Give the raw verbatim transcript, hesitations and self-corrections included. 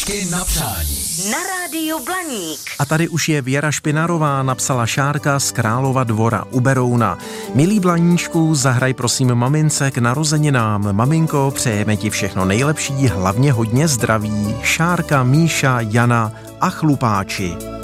Zázraky na přání. Na rádiu Blaník. A tady už je Věra Špinarová, napsala Šárka z Králova Dvora u Berouna. Milý Blaníčku, zahraj prosím mamince k narozeninám. Maminko, přejeme ti všechno nejlepší, hlavně hodně zdraví. Šárka, Míša, Jana a chlupáči.